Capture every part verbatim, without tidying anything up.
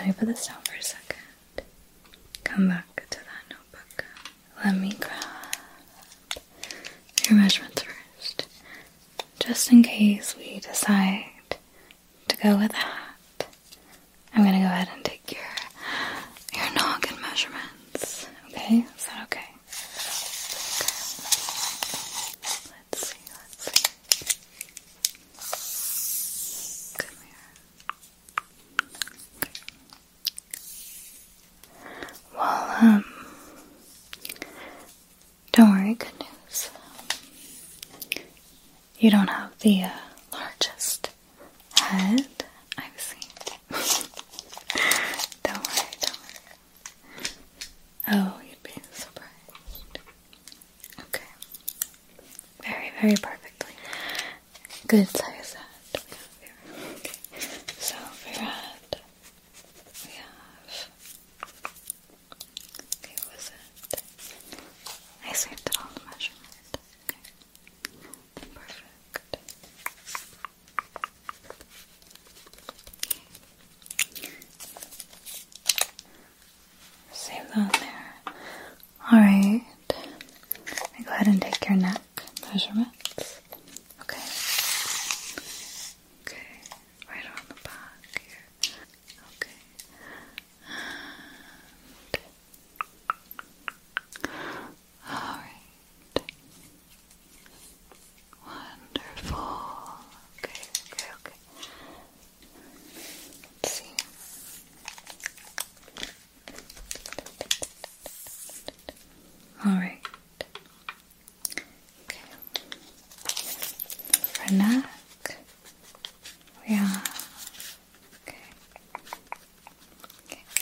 let me put this down for a second. Come back to that notebook. Let me grab your measurements first. Just in case we decide to go with that, I'm gonna go ahead and take your your noggin measurements. Okay? Is that okay? Okay. Let's see, let's see. Come here. Okay. Well, um, don't worry, good news. You don't have the uh, largest head I've seen. Don't worry, don't worry. Oh, you'd be surprised. Okay. Very, very perfectly. Good size head we have here. Okay. So for your head, we have... Okay, what was it? I saved it on the measurement. Okay. Perfect. Save that there. Alright. Go ahead and take your neck measurements. Okay. Okay. Right on the back here. Okay. Alright. Wonderful. Okay, okay, okay. Let's see. Alright. Okay. For neck, we have, okay. Okay.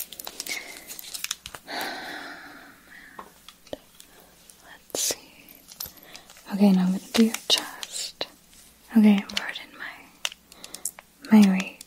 Let's see. Okay, now I'm gonna do your chest. Okay, pardon my, my rage.